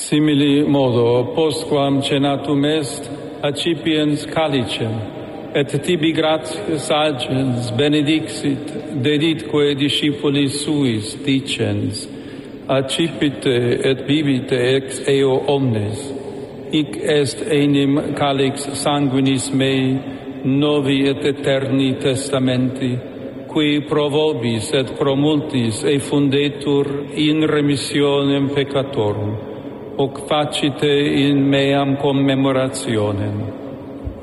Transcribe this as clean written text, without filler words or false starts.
Simili modo, postquam cenatum est, accipiens calicem, et tibi gratias agens benedixit, deditque discipulis suis, dicens, accipite et bibite ex eo omnes, hic est enim calix sanguinis mei, novi et eterni testamenti, qui pro vobis et pro multis effundetur in remissionem peccatorum, hoc facite in meam commemorationem.